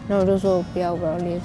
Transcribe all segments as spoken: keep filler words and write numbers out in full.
那我就说不要不要练。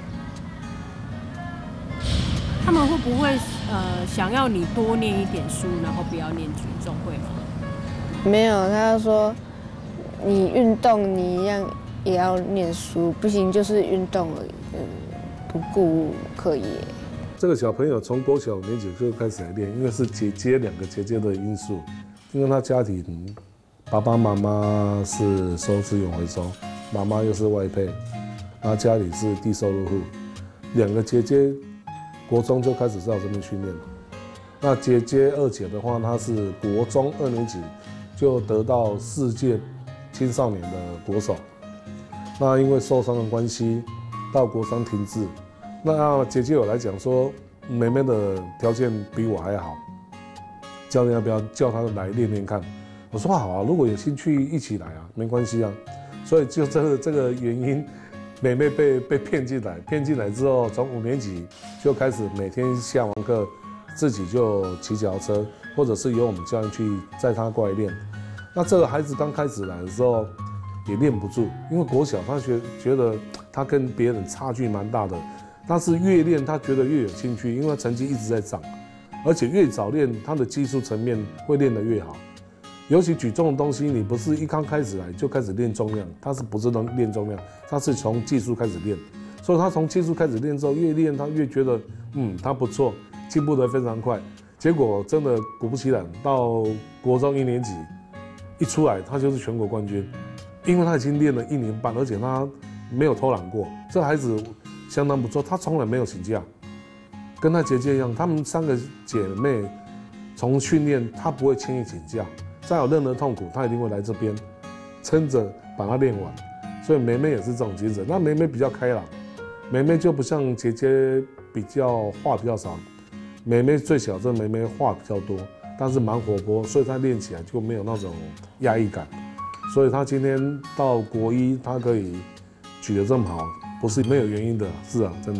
他们会不会呃想要你多念一点书，然后不要念举重，会吗？ 没有，他说你运动你一样也要念书，不行就是运动而已，嗯，不顾课业。 这个小朋友从国小五年级就开始来练，因为是姐姐两个姐姐的因素，因为他家庭爸爸妈妈是收资源回收，妈妈又是外配，他家里是低收入户，两个姐姐国中就开始在我这边训练了。那姐姐二姐的话，她是国中二年级就得到世界青少年的国手，那因为受伤的关系，到国三停滞。那姐姐有来讲说，妹妹的条件比我还好，教练要不要叫她来练练看？我说好啊，如果有兴趣一起来啊，没关系啊。所以就这个这个原因，妹妹被被骗进来，骗进来之后，从五年级就开始每天下完课，自己就骑脚踏车，或者是由我们教练去载她过来练。那这个孩子刚开始来的时候也练不住，因为国小他觉觉得他跟别人差距蛮大的。但是越练他觉得越有兴趣，因为他成绩一直在涨，而且越早练他的技术层面会练得越好。尤其举重的东西，你不是一刚开始来就开始练重量，他是不是能练重量？他是从技术开始练，所以他从技术开始练之后，越练他越觉得，嗯，他不错，进步得非常快。结果真的果不其然，到国中一年级一出来，他就是全国冠军，因为他已经练了一年半，而且他没有偷懒过。这孩子相当不错，她从来没有请假，跟她姐姐一样，她们三个姐妹从训练，她不会轻易请假，再有任何痛苦，她一定会来这边，撑着把它练完。所以梅梅也是这种精神。那梅梅比较开朗，梅梅就不像姐姐比较话比较少，梅梅最小，这梅梅话比较多，但是蛮活泼，所以她练起来就没有那种压抑感。所以她今天到国一，她可以举得这么好。不是没有原因的，是啊，真的。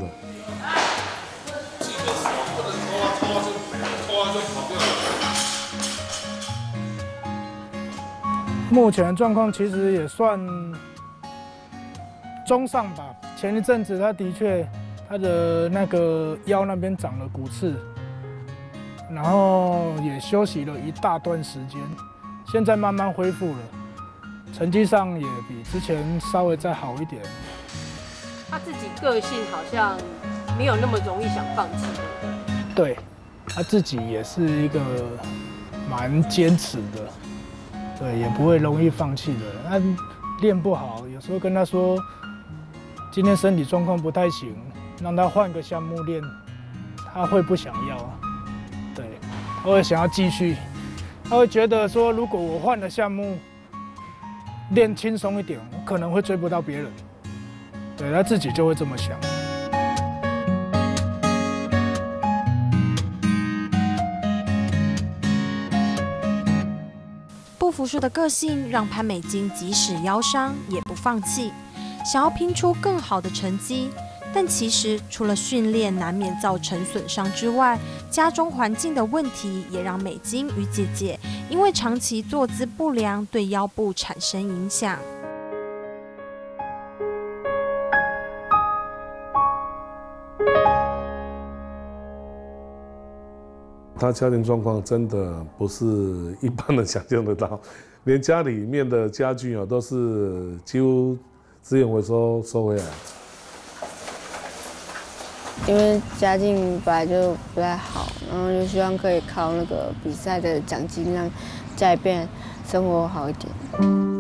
目前的状况其实也算中上吧。前一阵子他的确他的那个腰那边长了骨刺，然后也休息了一大段时间，现在慢慢恢复了，成绩上也比之前稍微再好一点。 他自己个性好像没有那么容易想放弃，对不对？对，他自己也是一个蛮坚持的，对，也不会容易放弃的。他练不好，有时候跟他说今天身体状况不太行，让他换个项目练，他会不想要，对，他会想要继续，他会觉得说如果我换了项目练轻松一点，我可能会追不到别人。对，他自己就会这么想。 不服输的个性让潘美金即使腰伤也不放弃，想要拼出更好的成绩。但其实除了训练难免造成损伤之外，家中环境的问题也让美金与姐姐因为长期坐姿不良对腰部产生影响。 他家庭状况真的不是一般人想象得到，连家里面的家具啊都是几乎资源回收收回来。 因为家境本来就不太好，然后就希望可以靠那个比赛的奖金让家里边生活好一点。